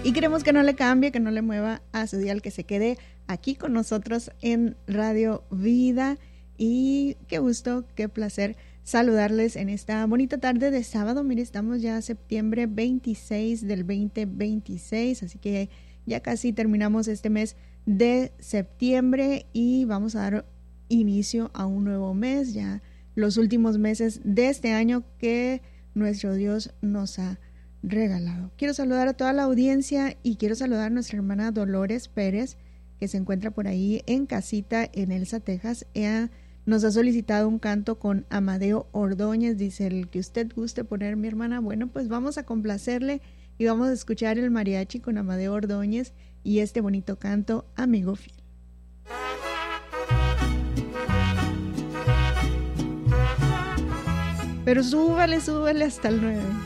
Y queremos que no le cambie, que no le mueva a su dial, que se quede aquí con nosotros en Radio Vida. Y qué gusto, qué placer saludarles en esta bonita tarde de sábado. Mire, estamos ya septiembre 26 del 2026, así que ya casi terminamos este mes de septiembre y vamos a dar inicio a un nuevo mes, ya los últimos meses de este año que nuestro Dios nos ha regalado. Quiero saludar a toda la audiencia y quiero saludar a nuestra hermana Dolores Pérez, que se encuentra por ahí en casita en Elsa, Texas. Ella nos ha solicitado un canto con Amadeo Ordóñez. Dice: el que usted guste poner, mi hermana. Bueno, pues vamos a complacerle y vamos a escuchar el mariachi con Amadeo Ordóñez y este bonito canto, Amigo Fiel. Pero súbale hasta el 9.